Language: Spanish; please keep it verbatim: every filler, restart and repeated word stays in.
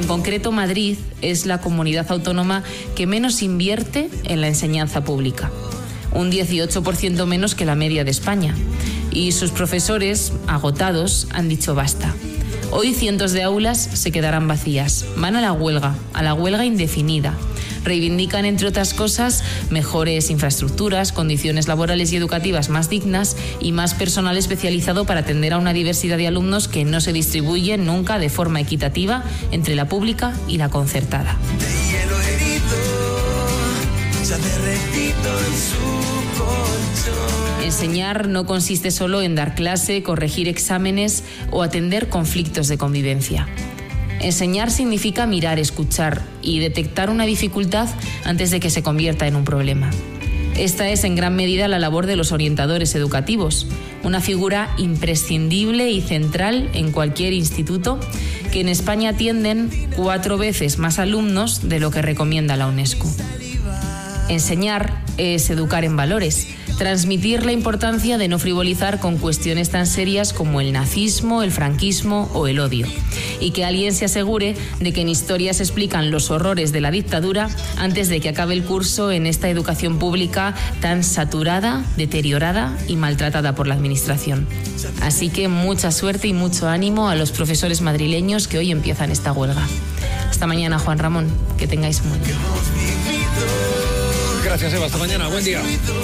En concreto, Madrid es la comunidad autónoma que menos invierte en la enseñanza pública, un dieciocho por ciento menos que la media de España. Y sus profesores, agotados, han dicho basta. Hoy cientos de aulas se quedarán vacías. Van a la huelga, a la huelga indefinida. Reivindican, entre otras cosas, mejores infraestructuras, condiciones laborales y educativas más dignas y más personal especializado para atender a una diversidad de alumnos que no se distribuye nunca de forma equitativa entre la pública y la concertada. Enseñar no consiste solo en dar clase, corregir exámenes o atender conflictos de convivencia. Enseñar significa mirar, escuchar y detectar una dificultad antes de que se convierta en un problema. Esta es en gran medida la labor de los orientadores educativos, una figura imprescindible y central en cualquier instituto, que en España atienden cuatro veces más alumnos de lo que recomienda la UNESCO. Enseñar es educar en valores, transmitir la importancia de no frivolizar con cuestiones tan serias como el nazismo, el franquismo o el odio, y que alguien se asegure de que en historia se explican los horrores de la dictadura antes de que acabe el curso en esta educación pública tan saturada, deteriorada y maltratada por la administración. Así que mucha suerte y mucho ánimo a los profesores madrileños que hoy empiezan esta huelga. Hasta mañana, Juan Ramón. Que tengáis un buen día. Gracias, Eva. Hasta mañana. Buen día.